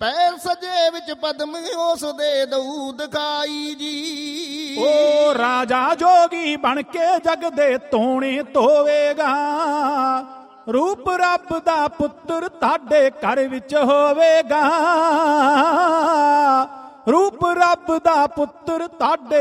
ਪੈਰ ਸਜੇ ਵਿੱਚ ਪਦਮ ਉਸ ਦੇ ਦਊ ਦਿਖਾਈ ਜੀ। ਉਹ ਰਾਜਾ ਜੋਗੀ ਬਣ ਕੇ ਜਗ ਦੇ ਧੋਣੇ ਧੋਵੇਗਾ, ਰੂਪ ਰੱਬ ਦਾ ਪੁੱਤਰ ਤੁਹਾਡੇ ਘਰ ਵਿੱਚ ਹੋਵੇਗਾ, ਰੂਪ ਰੱਬ ਦਾ ਪੁੱਤਰ ਤੁਹਾਡੇ